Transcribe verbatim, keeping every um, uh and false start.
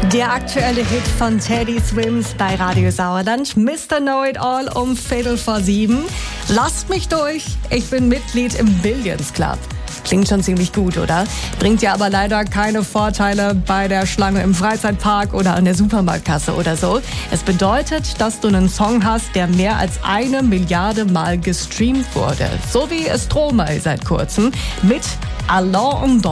Der aktuelle Hit von Teddy Swims bei Radio Sauerland, Mister Know-It-All um Viertel vor sieben. Lasst mich durch, ich bin Mitglied im Billions Club. Klingt schon ziemlich gut, oder? Bringt dir aber leider keine Vorteile bei der Schlange im Freizeitpark oder an der Supermarktkasse oder so. Es bedeutet, dass du einen Song hast, der mehr als eine Milliarde Mal gestreamt wurde. So wie Stromae seit kurzem mit Allons on Danse.